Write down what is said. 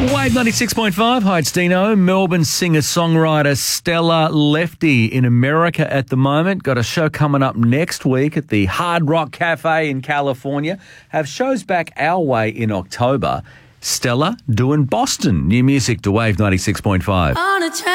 Wave 96.5. Hi, it's Dino. Melbourne singer-songwriter Stella Lefty in America at the moment. Got a show coming up next week at the Hard Rock Cafe in California. Have shows back our way in October. Stella doing Boston. New music to Wave 96.5.